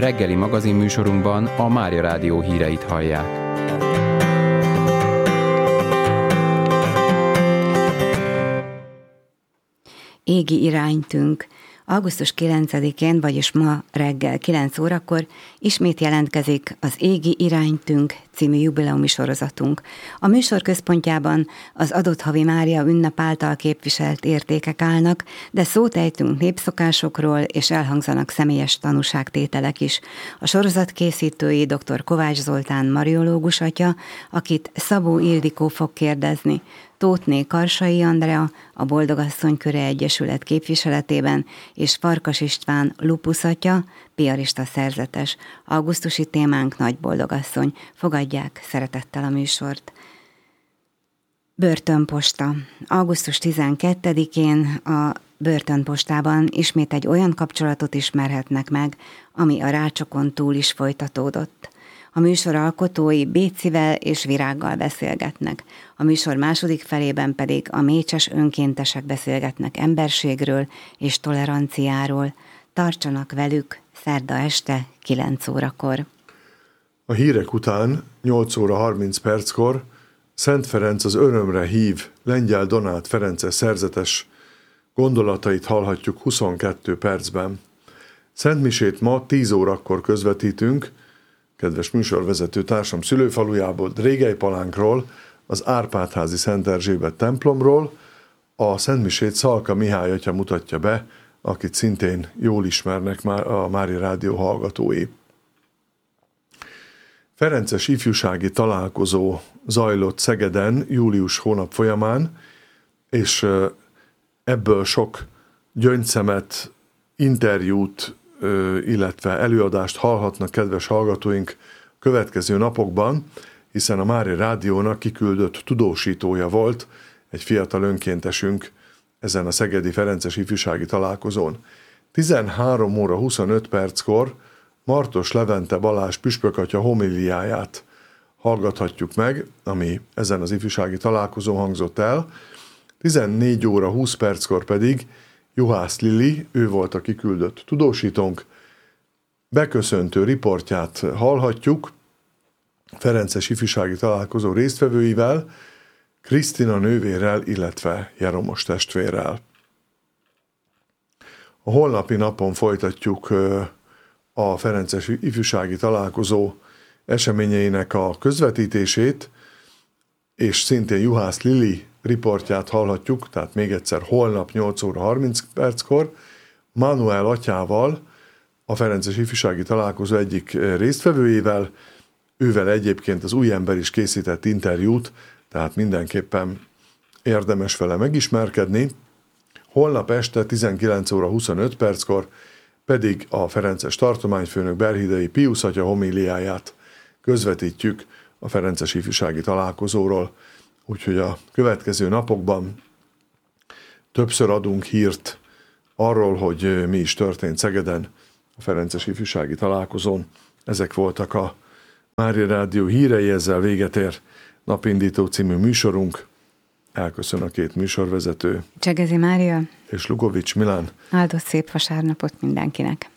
Reggeli magazinműsorunkban a Mária Rádió híreit hallják. Égi iránytünk. Augusztus 9-én, vagyis ma reggel 9 órakor ismét jelentkezik az Égi iránytünk című jubileumi sorozatunk. A műsor központjában az adott havi Mária ünnep által képviselt értékek állnak, de szót ejtünk népszokásokról, és elhangzanak személyes tanúságtételek is. A sorozat készítői dr. Kovács Zoltán mariológus atya, akit Szabó Ildikó fog kérdezni, Tóthné Karsai Andrea, a Boldogasszony Köre Egyesület képviseletében, és Farkas István Lupusz atya, piarista szerzetes. Augusztusi témánk Nagy Boldogasszony. Fogadják szeretettel a műsort. Börtönposta. Augusztus 12-én a börtönpostában ismét egy olyan kapcsolatot ismerhetnek meg, ami a rácsokon túl is folytatódott. A műsor alkotói Bécivel és Virággal beszélgetnek. A műsor második felében pedig a mécses önkéntesek beszélgetnek emberségről és toleranciáról. Tartsanak velük szerda este 9 órakor. A hírek után 8 óra 30 perckor Szent Ferenc az örömre hív Lengyel Donát Ferences szerzetes gondolatait hallhatjuk 22 percben. Szentmisét ma 10 órakor közvetítünk, kedves műsorvezető társam szülőfalujából, Drégelypalánkról, az Árpád-házi Szent Erzsébet templomról. A szentmisét Szalka Mihály atya mutatja be, akit szintén jól ismernek már a Mária Rádió hallgatói. Ferences ifjúsági találkozó zajlott Szegeden július hónap folyamán, és ebből sok gyöngyszemet, interjút, illetve előadást hallhatnak kedves hallgatóink következő napokban, hiszen a Mária Rádiónak kiküldött tudósítója volt egy fiatal önkéntesünk ezen a szegedi Ferences ifjúsági találkozón. 13 óra 25 perckor Martos Levente Balázs püspökatya homiliáját hallgathatjuk meg, ami ezen az ifjúsági találkozón hangzott el. 14 óra 20 perckor pedig Juhász Lili, ő volt a kiküldött tudósítónk, beköszöntő riportját hallhatjuk Ferences ifjúsági találkozó résztvevőivel, Krisztina nővérrel, illetve Jeromos testvérrel. A holnapi napon folytatjuk a Ferences ifjúsági találkozó eseményeinek a közvetítését, és szintén Juhász Lili riportját hallhatjuk, tehát még egyszer holnap 8 óra 30 perckor, Manuel atyával, a Ferences ifjúsági találkozó egyik résztvevőjével, ővel egyébként az új ember is készített interjút, tehát mindenképpen érdemes vele megismerkedni. Holnap este 19 óra 25 perckor pedig a ferences tartományfőnök Berhidei Piusz atya homiliáját közvetítjük a Ferences ifjúsági találkozóról. Úgyhogy a következő napokban többször adunk hírt arról, hogy mi is történt Szegeden a Ferences ifjúsági találkozón. Ezek voltak a Mária Rádió hírei, ezzel véget ér Napindító című műsorunk. Elköszön a két műsorvezető. Csegezi Mária És Lugovics Milán. Áldott szép vasárnapot mindenkinek.